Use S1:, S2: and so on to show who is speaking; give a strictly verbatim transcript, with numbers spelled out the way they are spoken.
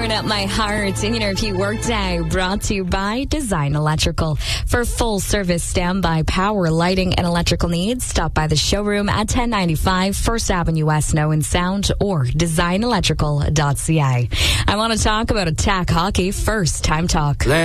S1: Tearing Up My Heart in your repeat workday, brought to you by Design Electrical. For full service standby power, lighting, and electrical needs, stop by the showroom at ten ninety-five First Avenue West, Snow and Sound, or design electrical dot c a. I want to talk about attack hockey first. Time talk.